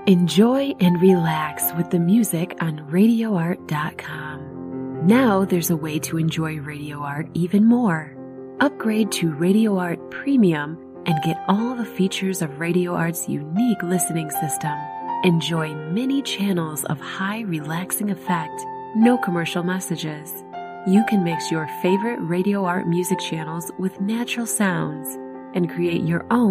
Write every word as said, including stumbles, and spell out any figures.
Enjoy and relax with the music on radio art dot com. Now there's a way to enjoy Radio Art even more. Upgrade to Radio Art Premium and get all the features of Radio Art's unique listening system. Enjoy many channels of high relaxing effect, no commercial messages. You can mix your favorite Radio Art music channels with natural sounds and create your own